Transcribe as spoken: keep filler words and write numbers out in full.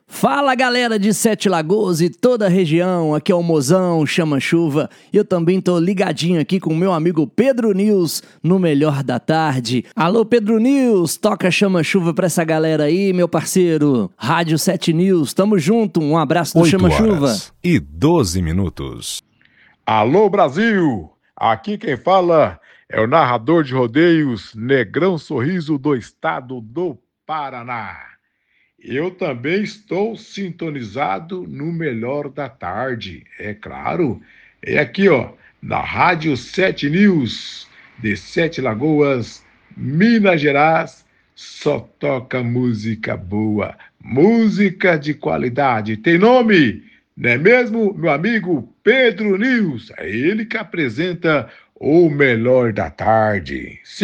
Fala galera de Sete Lagoas e toda a região, aqui é o Mozão, Chama Chuva, e eu também tô ligadinho aqui com o meu amigo Pedro News no Melhor da Tarde. Alô Pedro News, toca Chama Chuva pra essa galera aí, meu parceiro. Rádio Sete News, tamo junto, um abraço do Chama Chuva. E doze minutos. Alô Brasil, aqui quem fala é o narrador de rodeios Negrão Sorriso do estado do Paraná. Eu também estou sintonizado no Melhor da Tarde, é claro. É aqui, ó, na Rádio Sete News, de Sete Lagoas, Minas Gerais. Só toca música boa, música de qualidade. Tem nome, não é mesmo, meu amigo Pedro News? É ele que apresenta o Melhor da Tarde.